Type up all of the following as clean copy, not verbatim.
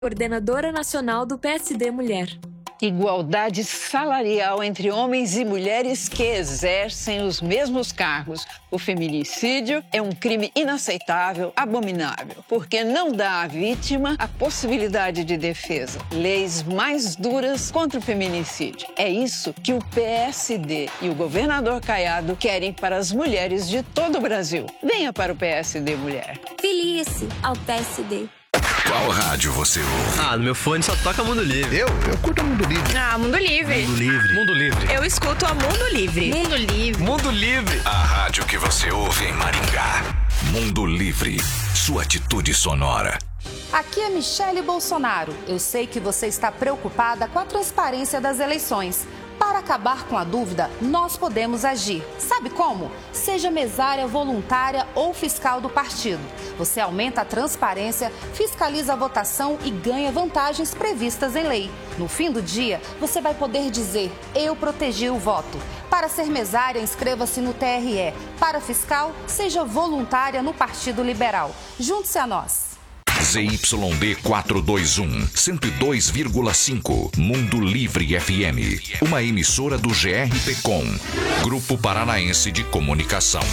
Coordenadora Nacional do PSD Mulher. Igualdade salarial entre homens e mulheres que exercem os mesmos cargos. O feminicídio é um crime inaceitável, abominável, porque não dá à vítima a possibilidade de defesa. Leis mais duras contra o feminicídio. É isso que o PSD e o governador Caiado querem para as mulheres de todo o Brasil. Venha para o PSD Mulher. Filie-se ao PSD. Qual rádio você ouve? No meu fone só toca Mundo Livre. Eu curto Mundo Livre. Mundo Livre. Mundo Livre. Mundo Livre. Eu escuto a Mundo Livre. Mundo Livre. Mundo Livre. A rádio que você ouve em Maringá. Mundo Livre. Sua atitude sonora. Aqui é Michele Bolsonaro. Eu sei que você está preocupada com a transparência das eleições. Para acabar com a dúvida, nós podemos agir. Sabe como? Seja mesária, voluntária ou fiscal do partido. Você aumenta a transparência, fiscaliza a votação e ganha vantagens previstas em lei. No fim do dia, você vai poder dizer: eu protegi o voto. Para ser mesária, inscreva-se no TRE. Para fiscal, seja voluntária no Partido Liberal. Junte-se a nós. ZYD 421, 102,5. Mundo Livre FM. Uma emissora do GRPcom, Grupo Paranaense de Comunicação.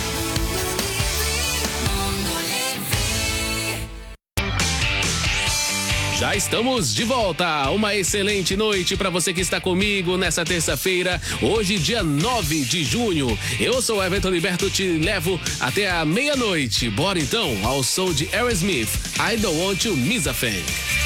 Já estamos de volta. Uma excelente noite para você que está comigo nessa terça-feira, hoje, dia 9 de junho. Eu sou o Everton Liberto, te levo até a meia-noite. Bora então ao som de Aerosmith, I Don't Want to Miss a Thing.